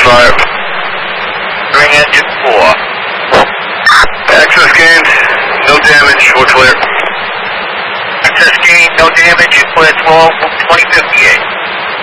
5. Bring engine 4. Access gained, no damage, we're clear. Access gain, no damage, clear 12, 2058.